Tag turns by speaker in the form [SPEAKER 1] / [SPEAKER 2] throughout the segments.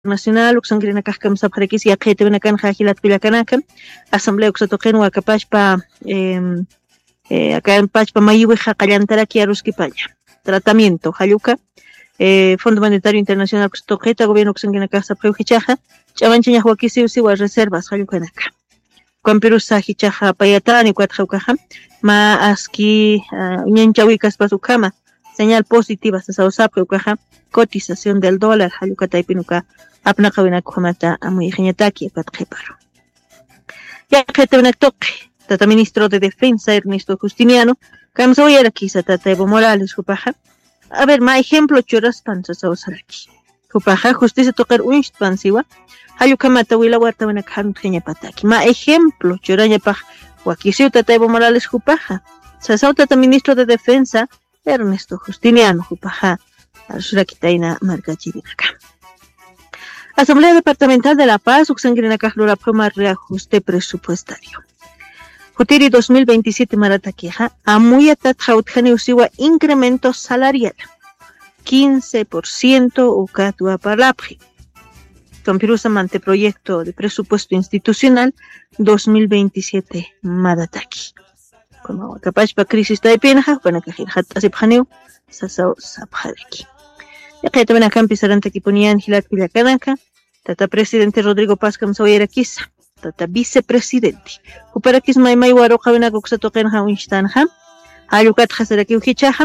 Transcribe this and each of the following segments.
[SPEAKER 1] Nacional uksangrina kahkam sabharekis yaqete benakan hajilat kuyakanakam asamblea uksatoqen wakapashpa acá en Pachpa Mayuwe Jacallantaraki Aruskipaya tratamiento Jayuca Fondo Monetario Internacional uksatoqeta gobierno uksangrina kahsa preuhichaja chavanchiña huakisi usiwa reservas Jayucanaka Camperusa hichaja payatani cuatjaucaja ma aski ñanchawikas pasukama señal positiva sa sausapre ukaja cotización del dólar Jayucataipinuka apnaqawina kuhamata amuyjiñataki patqiparo ya qhetewinaktoqi tata ministro de defensa Ernesto Justiniano kamsoyera kisa tata Evo Morales hupaja a ver ma ejemplo churaspan sausaraki hupaja justicia toqer unchtpansiwa Jayukamata wila wartawina khanqiña pataki ma ejemplo churañapaj wakisiu tata Evo Morales hupaja sasau tata ministro de defensa Ernesto Justiniano hupaja Arsurakitaina marcachirinaka Asamblea Departamental de La Paz, Uxangrina Cajlura Proma reajuste presupuestario. Jutiri 2027 Marataqueja, Amuya Tatjautjane Usiwa incremento salarial. 15% Ucatua Palapri. Campirusa Mante Proyecto de Presupuesto Institucional 2027 Marataki. Como Capachpa Crisis Taipinja, Panacajirhat Asipjaneu, Sasau Sapjareki. Yaqayta campi saranta kipunian hilat Villacanaka, tata presidente Rodrigo Paz Kamsoyera Kisa, tata vicepresidente. Uparakis maymay waroqa wina kuksatoqenja unchtanja, ayukat hasaraki uhichaja,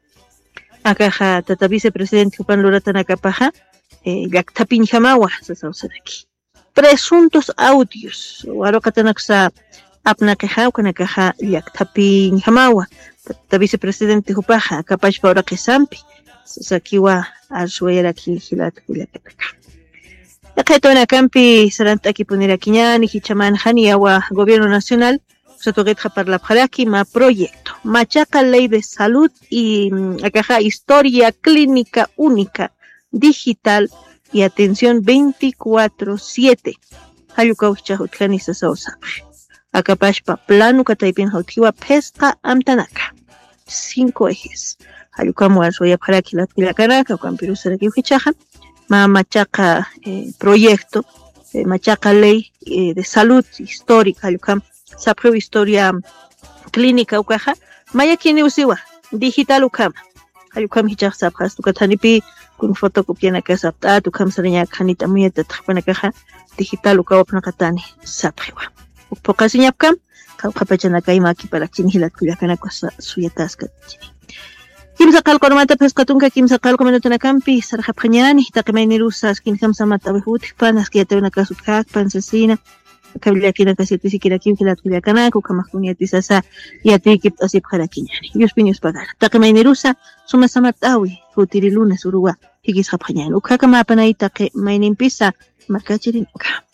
[SPEAKER 1] akaja tata vicepresidente upan luratanaka paja, llaktapinjamawa sasausaraki. Presuntos audios, waroqatanaksa apnakeja ukanakaja llaktapinjamawa, tata vicepresidente upaja, kapashpa ora qisampi. Sakiwa Arsueraki Hilat Kuyakanaka. Yaqaytona campi sarantaki punirakiñani hichamanjani awa gobierno nacional sotogetja parlapjaraki ma proyecto machaca ley de salud y akaja historia clínica única digital y atención 24/7 hayukauchahutjani sasausapi akapashpa planu kataipin hautiwa pesca amtanaka 5 ejes Ayukamu Arsoya para que la Pilacanaka, Campirusa de Kiuhichaja, Machaca proyecto, Machaca ley de salud histórica, Ayukam, Sapro historia clínica, Ukaja, Mayakini Usiwa, digital Ukam, Ayukam Hichach Sapras, Tukatanipi, con fotocopiana Casapta, Tukam Sarina Kanita Mieta, Trapanakaja, digital Ukawapnakatani, Sapriwa. Pokasinyapkam, Kapachanakaimaki para Chinhilat Pilacanaka, Suyatasca. Kimsa qalqormata pesqatunka kimsa qalqomanatuna campi sarqapqañani taqimaynirusas kinhamsa mata abihutik panas kiyatawna kasutqaq pansasina kablakina kasitikira kimkilat killakanako kamaqkunyatisasa yatikip asipqarakiñani yuspiñus pagara taqimaynirusa sumasamatawi futiri lunes uruwa hikisqapqañani ukhaka mapanay taqimayninpisa markachirinka